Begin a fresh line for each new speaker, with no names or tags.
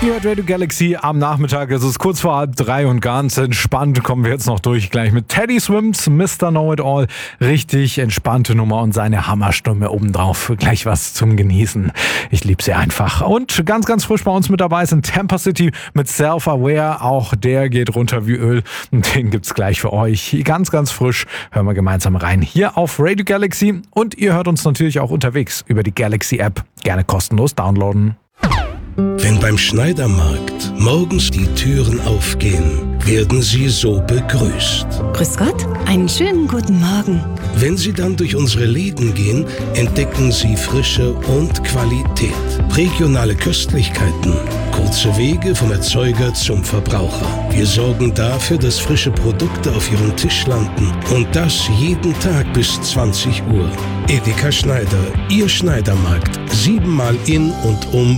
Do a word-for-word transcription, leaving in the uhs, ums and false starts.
Ihr hört Radio Galaxy am Nachmittag. Es ist kurz vor halb drei und ganz entspannt kommen wir jetzt noch durch. Gleich mit Teddy Swims, Mister Know-It-All. Richtig entspannte Nummer und seine Hammerstimme obendrauf. Gleich was zum Genießen. Ich liebe sie einfach. Und ganz, ganz frisch bei uns mit dabei sind Tampa City mit Self-Aware. Auch der geht runter wie Öl. Und den gibt's gleich für euch. Ganz, ganz frisch. Hören wir gemeinsam rein. Hier auf Radio Galaxy. Und ihr hört uns natürlich auch unterwegs über die Galaxy-App. Gerne kostenlos downloaden.
Wenn beim Schneidermarkt morgens die Türen aufgehen, werden Sie so begrüßt.
Grüß Gott, einen schönen guten Morgen.
Wenn Sie dann durch unsere Läden gehen, entdecken Sie Frische und Qualität. Regionale Köstlichkeiten, kurze Wege vom Erzeuger zum Verbraucher. Wir sorgen dafür, dass frische Produkte auf Ihrem Tisch landen. Und das jeden Tag bis zwanzig Uhr. Edeka Schneider, Ihr Schneidermarkt. Siebenmal in und um